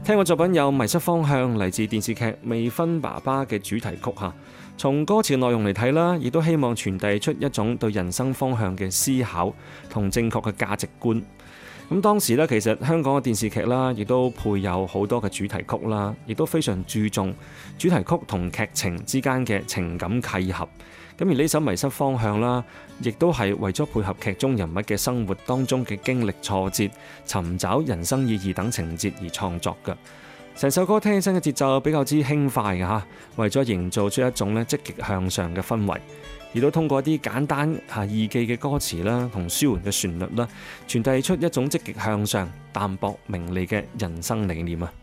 聽過作品有《迷失方向》，嚟自電視劇《未婚爸爸》嘅主題曲嚇。從歌詞內容嚟睇啦，亦都希望傳遞出一種對人生方向嘅思考同正確嘅價值觀。咁當時咧，其實香港嘅電視劇啦，亦都配有好多嘅主題曲啦，亦都非常注重主題曲同劇情之間嘅情感契合。咁而呢首《迷失方向》啦，亦都係為咗配合劇中人物嘅生活當中嘅經歷挫折、尋找人生意義等情節而創作嘅。成首歌聽起身嘅節奏比較之輕快嘅嚇，為咗營造出一種咧積極向上嘅氛圍，亦都通過一啲簡單易記嘅歌詞啦，同舒緩嘅旋律啦，傳遞出一種積極向上、淡泊名利嘅人生理念啊！